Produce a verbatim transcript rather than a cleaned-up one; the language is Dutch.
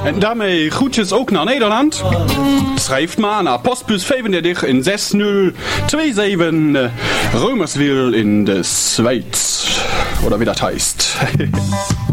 En daarmee groetjes ook naar Nederland. Schrijf maar naar postbus vijfendertig in zes nul twee zeven uh, Römerswil in de Schweiz. Oder wie das heißt.